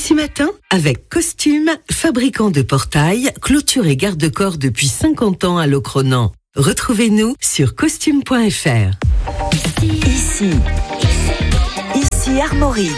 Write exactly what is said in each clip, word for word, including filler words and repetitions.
Ici Matin, avec Costume, fabricant de portails, clôture et garde-corps depuis cinquante ans à Locronan. Retrouvez-nous sur costume point f r. Ici, ici Armorique.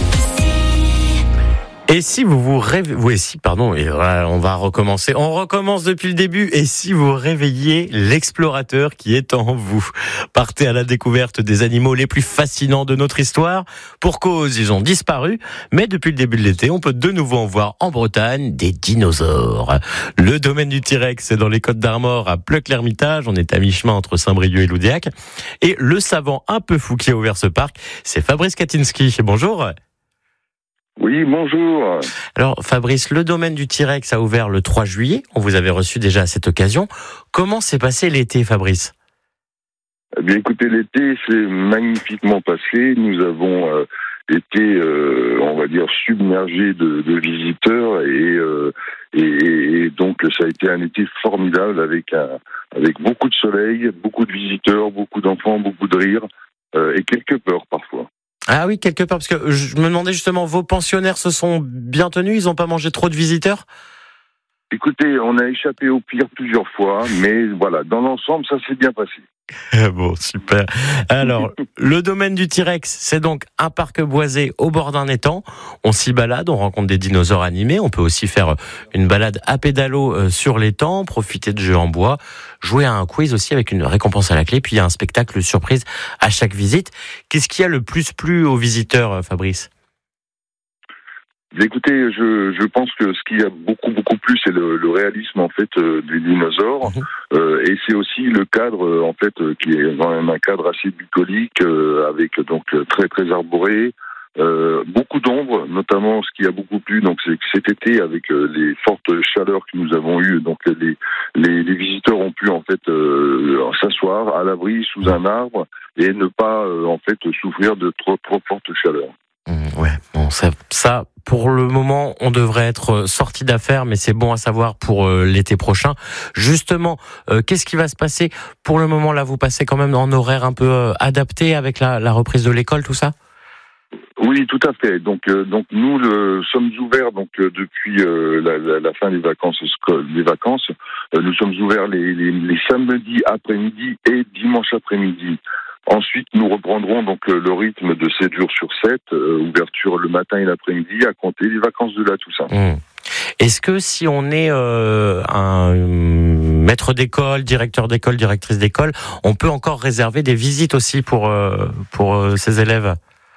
Et si vous vous réveillez, oui, si, pardon, et voilà, on va recommencer. On recommence depuis le début. Et si vous réveillez l'explorateur qui est en vous, partez à la découverte des animaux les plus fascinants de notre histoire. Pour cause, ils ont disparu, mais depuis le début de l'été, on peut de nouveau en voir en Bretagne des dinosaures. Le domaine du T-Rex, c'est dans les Côtes d'Armor, à Pleuc-l'Hermitage. On est à mi-chemin entre Saint-Brieuc et Loudéac. Et le savant un peu fou qui a ouvert ce parc, c'est Fabrice Katinski. Bonjour. Oui, bonjour. Alors Fabrice, le domaine du T-Rex a ouvert le trois juillet. On vous avait reçu déjà à cette occasion. Comment s'est passé l'été, Fabrice ? Eh bien, écoutez, l'été s'est magnifiquement passé. Nous avons euh, été, euh, on va dire, submergés de, de visiteurs et, euh, et, et donc ça a été un été formidable avec un, avec beaucoup de soleil, beaucoup de visiteurs, beaucoup d'enfants, beaucoup de rires euh, et quelques peurs parfois. Ah oui, quelque part, parce que je me demandais justement, vos pensionnaires se sont bien tenus, ils n'ont pas mangé trop de visiteurs ? Écoutez, on a échappé au pire plusieurs fois, mais voilà, dans l'ensemble, ça s'est bien passé. Bon, super. Alors, le domaine du T-Rex, c'est donc un parc boisé au bord d'un étang. On s'y balade, on rencontre des dinosaures animés. On peut aussi faire une balade à pédalo sur l'étang, profiter de jeux en bois, jouer à un quiz aussi avec une récompense à la clé. Puis il y a un spectacle surprise à chaque visite. Qu'est-ce qui a le plus plu aux visiteurs, Fabrice ? Écoutez, je, je pense que ce qui a beaucoup beaucoup plu, c'est le, le réalisme en fait euh, des dinosaures, mmh. euh, et c'est aussi le cadre euh, en fait euh, qui est quand même un cadre assez bucolique euh, avec donc très très arboré, euh, beaucoup d'ombre, notamment ce qui a beaucoup plu donc c'est que cet été avec euh, les fortes chaleurs que nous avons eues, donc les les, les visiteurs ont pu en fait euh, s'asseoir à l'abri sous un arbre et ne pas euh, en fait souffrir de trop trop fortes chaleurs. Mmh, ouais, bon, ça, ça, pour le moment, on devrait être sorti d'affaires, mais c'est bon à savoir pour euh, l'été prochain. Justement, euh, qu'est-ce qui va se passer ? Pour le moment, là, vous passez quand même en horaire un peu euh, adapté avec la, la reprise de l'école, tout ça ? Oui, tout à fait. Donc, euh, donc nous le, sommes ouverts donc euh, depuis euh, la, la, la fin des vacances des vacances. Euh, nous sommes ouverts les, les, les samedis après-midi et dimanche après-midi. Ensuite, nous reprendrons donc le rythme de sept jours sur sept, euh, ouverture le matin et l'après-midi, à compter les vacances de la Toussaint. Mmh. Est-ce que si on est euh, un maître d'école, directeur d'école, directrice d'école, on peut encore réserver des visites aussi pour euh, pour euh, ces élèves ?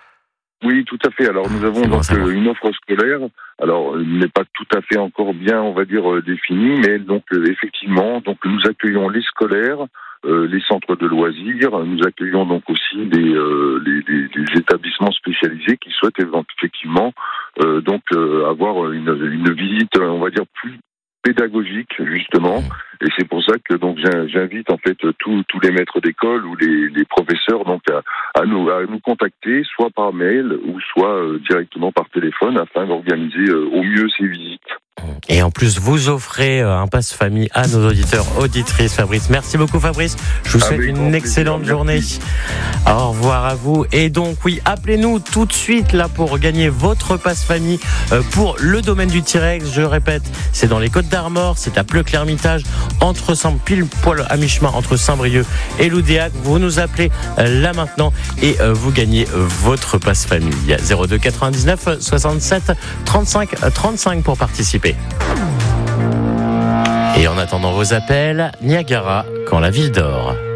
Oui, tout à fait. Alors nous avons donc bon, une offre scolaire. Alors, elle n'est pas tout à fait encore bien, on va dire, euh, définie, mais donc euh, effectivement, donc nous accueillons les scolaires. Euh, les centres de loisirs, nous accueillons donc aussi des, euh, les, les, les établissements spécialisés qui souhaitent effectivement euh, donc euh, avoir une, une visite, on va dire, plus pédagogique justement, et c'est pour ça que donc j'invite en fait tous tous les maîtres d'école ou les, les professeurs donc à, à nous à nous contacter soit par mail ou soit euh, directement par téléphone afin d'organiser euh, au mieux ces visites. Et en plus, vous offrez un passe famille à nos auditeurs, auditrices, Fabrice. Merci beaucoup, Fabrice. Je vous souhaite Avec une excellente plaisir. journée. Merci. Au revoir à vous. Et donc, oui, appelez-nous tout de suite là pour gagner votre passe famille pour le domaine du T-Rex. Je répète, c'est dans les Côtes d'Armor, c'est à Pleuc-l'Hermitage, entre Saint pile poil à mi-chemin entre Saint-Brieuc et Loudéac. Vous nous appelez là maintenant et vous gagnez votre passe famille. zéro deux quatre-vingt-dix-neuf soixante-sept trente-cinq trente-cinq pour participer. Et en attendant vos appels, Niagara, quand la ville dort.